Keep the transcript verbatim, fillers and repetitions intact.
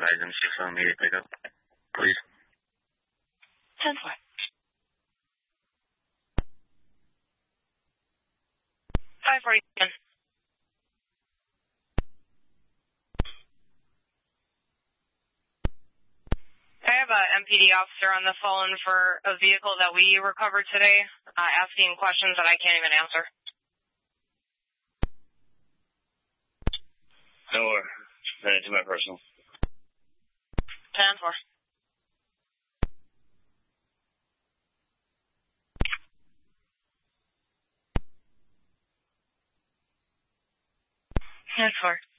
advise M C for immediate pickup, please. ten four. five forty-seven. I have a M P D officer on the phone for a vehicle that we recovered today, uh, asking questions that I can't even answer. No more. Send it to my personal. ten four. ten four.